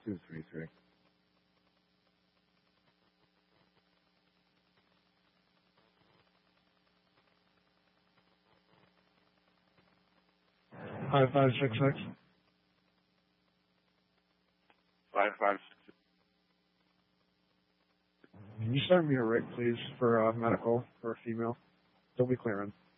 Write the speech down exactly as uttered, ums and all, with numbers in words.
two three three. Five five six six. Five five six. Can you start me a rig, please, for uh, medical for a female? Don't be clearing.